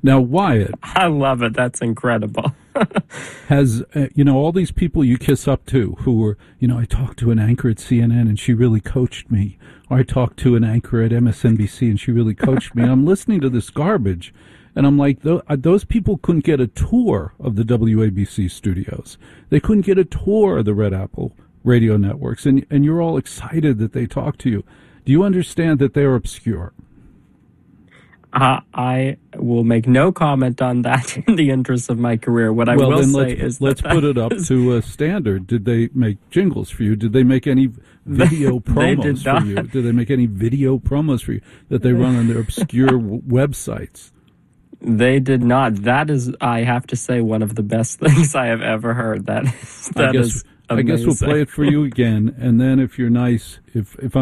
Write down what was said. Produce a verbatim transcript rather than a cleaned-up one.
Now, Wyatt. I love it. That's incredible. has, uh, you know, all these people you kiss up to who were, you know, I talked to an anchor at C N N and she really coached me. Or I talked to an anchor at M S N B C and she really coached me. And I'm listening to this garbage and I'm like, those people couldn't get a tour of the W A B C studios. They couldn't get a tour of the Red Apple radio networks. And, and you're all excited that they talk to you. Do you understand that they're obscure? Uh, I will make no comment on that in the interest of my career. What I well, will then say let's, is let's that put it up to a standard. Did they make jingles for you? Did they make any video they promos did for not. you? Did they make any video promos for you that they run on their obscure w- websites? They did not. That is, I have to say, one of the best things I have ever heard. That, that I guess, is I guess we'll play it for you again, and then if you're nice, if if I'm